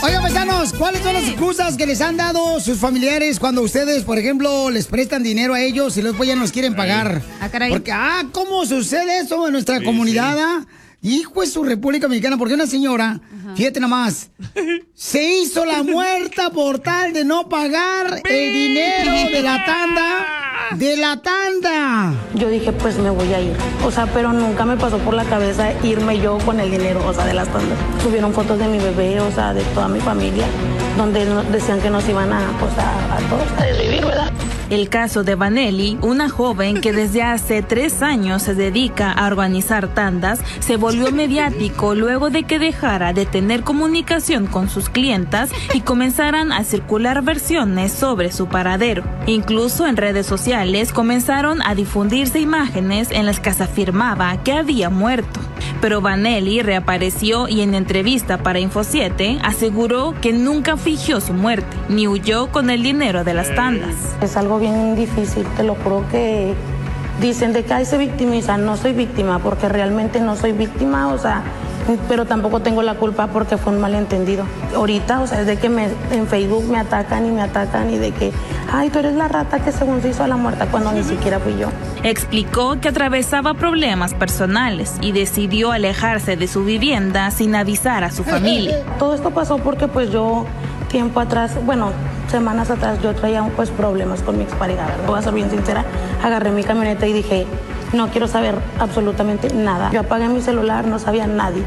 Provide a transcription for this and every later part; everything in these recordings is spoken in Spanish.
Oigan, paisanos, ¿cuáles son las excusas que les han dado sus familiares cuando ustedes, por ejemplo, les prestan dinero a ellos y después ya no los quieren pagar? Ah, caray. Porque, ¿cómo sucede eso en nuestra comunidad? Hijo de su República Mexicana, porque una señora, fíjate nomás, se hizo la muerta por tal de no pagar el dinero de la tanda. ¡De la tanda! Yo dije, pues me voy a ir. O sea, pero nunca me pasó por la cabeza irme yo con el dinero, o sea, de las tandas. Subieron fotos de mi bebé, o sea, de toda mi familia, donde decían que nos iban a todos a desvivir, ¿verdad? El caso de Vanelli, una joven que desde hace 3 años se dedica a organizar tandas, se volvió mediático luego de que dejara de tener comunicación con sus clientas y comenzaran a circular versiones sobre su paradero. Incluso en redes sociales comenzaron a difundirse imágenes en las que se afirmaba que había muerto. Pero Vanelli reapareció y en entrevista para Info7 aseguró que nunca fingió su muerte, ni huyó con el dinero de las tandas. Es algo bien difícil, te lo juro que dicen de que ahí se victimiza. No soy víctima porque realmente no soy víctima, o sea, pero tampoco tengo la culpa porque fue un malentendido. Ahorita, o sea, es de que en Facebook me atacan y de que, ay, tú eres la rata que según se hizo a la muerta cuando ni siquiera fui yo. Explicó que atravesaba problemas personales y decidió alejarse de su vivienda sin avisar a su familia. Todo esto pasó porque pues yo tiempo atrás, bueno, semanas atrás yo traía pues problemas con mi expareja, ¿verdad? Voy a ser bien sincera, agarré mi camioneta y dije, no quiero saber absolutamente nada. Yo apagué mi celular, no sabía nadie.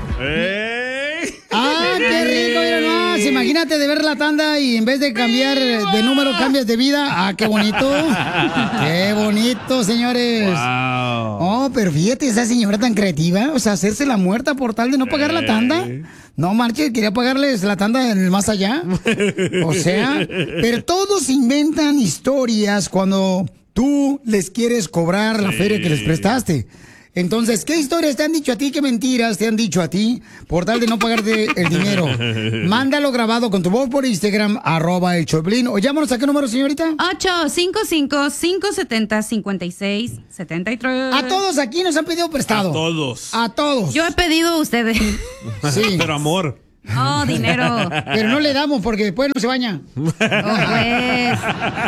¡Ah, qué rico! Mira nomás, imagínate de ver la tanda y en vez de cambiar de número, cambias de vida. ¡Ah, qué bonito! ¡Qué bonito, señores! Wow. Oh, pero fíjate, esa señora tan creativa, o sea, hacerse la muerta por tal de no pagar la tanda. No marches, quería pagarles la tanda en el más allá. O sea, pero todos inventan historias cuando tú les quieres cobrar la feria que les prestaste. Entonces, ¿qué historias te han dicho a ti? ¿Qué mentiras te han dicho a ti por tal de no pagarte el dinero? Mándalo grabado con tu voz por Instagram, @el Choplin. O llámanos a qué número, señorita. 855-570-5673. A todos aquí nos han pedido prestado. A todos. A todos. Yo he pedido a ustedes. Sí. Pero amor. Oh, dinero. Pero no le damos porque después no se baña. Oh, pues.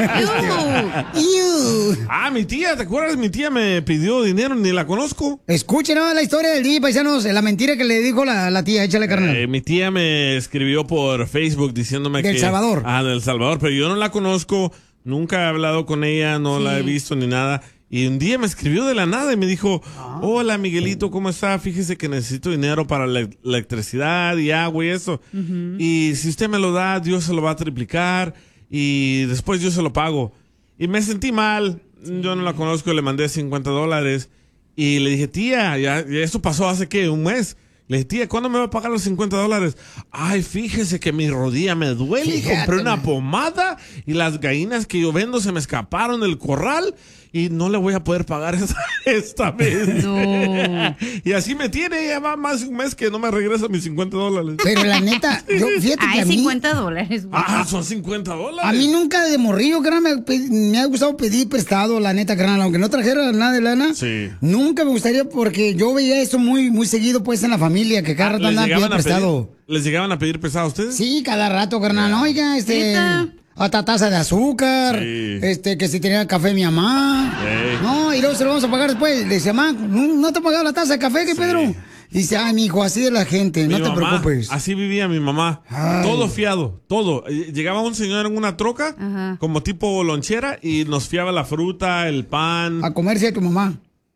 Mi tía, ¿te acuerdas? Mi tía me pidió dinero, ni la conozco. Escuchen la historia del día, paisanos, la mentira que le dijo la tía, échale carnal. Mi tía me escribió por Facebook diciéndome ¿Del que... Salvador? Del Salvador, pero yo no la conozco, nunca he hablado con ella, no la he visto ni nada. Y un día me escribió de la nada y me dijo, hola Miguelito, ¿cómo está? Fíjese que necesito dinero para la electricidad y agua y eso. Y si usted me lo da, Dios se lo va a triplicar y después yo se lo pago. Y me sentí mal, yo no la conozco, le mandé $50 y le dije, tía, ya esto pasó hace, ¿qué? Un mes. Le dije, tía, ¿cuándo me va a pagar los $50? Ay, fíjese que mi rodilla me duele y compré una pomada y las gallinas que yo vendo se me escaparon del corral y no le voy a poder pagar esta vez. No. Y así me tiene, ya va más de un mes que no me regresa mis $50. Pero la neta, fíjate que a mí... $50. Son $50. A mí nunca de morrillo, carnal, me ha gustado pedir prestado, la neta, carnal, aunque no trajera nada de lana. Sí. Nunca me gustaría porque yo veía eso muy, muy seguido, pues, en la familia, que cada rato andaban pidiendo prestado. ¿Les llegaban a pedir prestado a ustedes? Sí, cada rato, carnal. Oiga, hasta taza de azúcar, que si tenía café mi mamá. No, y luego se lo vamos a pagar después. Le dice, mamá, ¿no te ha pagado la taza de café, qué Pedro? Dice, ay, mijo, así de la gente, no te preocupes. Así vivía mi mamá. Ay. Todo fiado, todo. Llegaba un señor en una troca, como tipo lonchera, y nos fiaba la fruta, el pan. A comerse a tu mamá.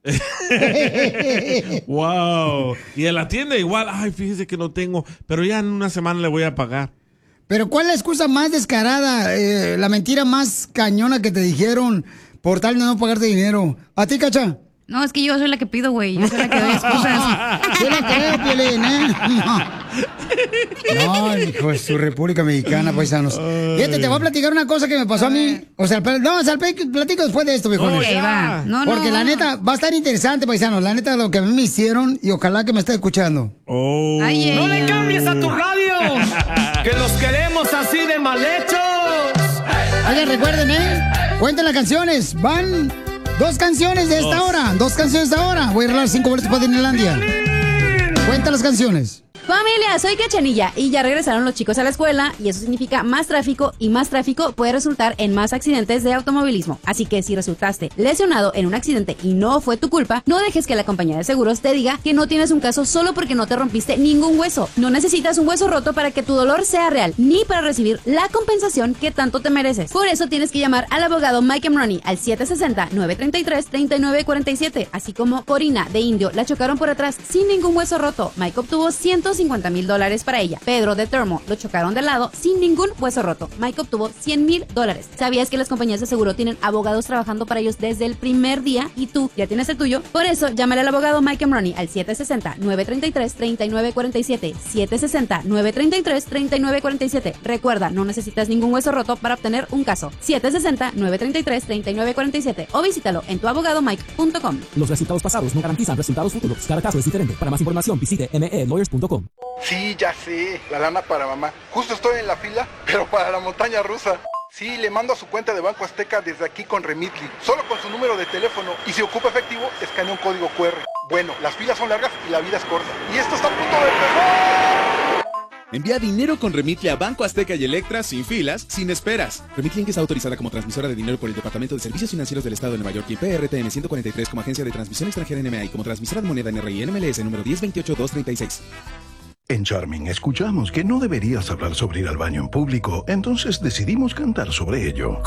Wow. Y en la tienda igual, ay, fíjese que no tengo, pero ya en una semana le voy a pagar. Pero ¿cuál es la excusa más descarada, la mentira más cañona que te dijeron por tal de no pagarte dinero? ¿A ti, Cacha? No, es que yo soy la que pido, güey. Yo soy la que doy excusas. Yo la creo, Piolín, ¿eh? No, hijo de su República Mexicana, paisanos. Fíjate, te voy a platicar una cosa que me pasó a mí. O sea, platico después de esto, viejones. Porque la neta, va a estar interesante, paisanos. La neta, lo que a mí me hicieron y ojalá que me esté escuchando. ¡No le cambies a tu radio! ¡Que los queremos así de mal hechos! Oigan, recuerden, cuenten las canciones. Van 2 canciones de esta hora. 2 canciones de esta hora. Voy a regalar 5 boletos para Disneylandia. Cuenta las canciones. Familia, soy Cachanilla y ya regresaron los chicos a la escuela y eso significa más tráfico y más tráfico puede resultar en más accidentes de automovilismo. Así que si resultaste lesionado en un accidente y no fue tu culpa, no dejes que la compañía de seguros te diga que no tienes un caso solo porque no te rompiste ningún hueso. No necesitas un hueso roto para que tu dolor sea real, ni para recibir la compensación que tanto te mereces. Por eso tienes que llamar al abogado Mike Emroni al 760-933-3947, así como Corina de Indio la chocaron por atrás sin ningún hueso roto. Mike obtuvo $150,000 para ella. Pedro de Termo lo chocaron de lado sin ningún hueso roto. Mike obtuvo $100,000. ¿Sabías que las compañías de seguro tienen abogados trabajando para ellos desde el primer día y tú ya tienes el tuyo? Por eso, llámale al abogado Mike Emroni al 760-933-3947. 760-933-3947. Recuerda, no necesitas ningún hueso roto para obtener un caso. 760-933-3947 o visítalo en tuabogadomike.com. Los resultados pasados no garantizan resultados futuros. Cada caso es diferente. Para más información, visite melawyers.com. Sí, ya sé, la lana para mamá. Justo estoy en la fila, pero para la montaña rusa. Sí, le mando a su cuenta de Banco Azteca desde aquí con Remitly, solo con su número de teléfono, y si ocupa efectivo, escanea un código QR. Bueno, las filas son largas y la vida es corta. Y esto está a punto de empezar. Envía dinero con Remitly a Banco Azteca y Electra sin filas, sin esperas. Remitly Inc. está autorizada como transmisora de dinero por el Departamento de Servicios Financieros del Estado de Nueva York y PRTN 143 como agencia de transmisión extranjera NMA y como transmisora de moneda NRI NMLS número 1028236. En Charming escuchamos que no deberías hablar sobre ir al baño en público, entonces decidimos cantar sobre ello.